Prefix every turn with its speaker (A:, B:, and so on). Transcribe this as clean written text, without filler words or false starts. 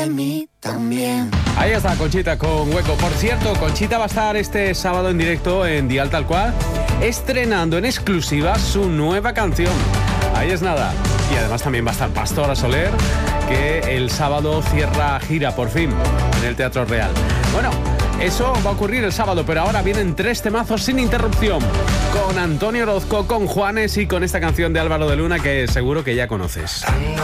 A: de mí también.
B: Ahí está Conchita con Hueco. Por cierto, Conchita va a estar este sábado en directo en Dial Tal Cual, estrenando en exclusiva su nueva canción. Ahí es nada. Y además también va a estar Pastora Soler, que el sábado cierra gira por fin en el Teatro Real. Bueno, eso va a ocurrir el sábado, pero ahora vienen 3 temazos sin interrupción, con Antonio Orozco, con Juanes y con esta canción de Álvaro de Luna que seguro que ya conoces.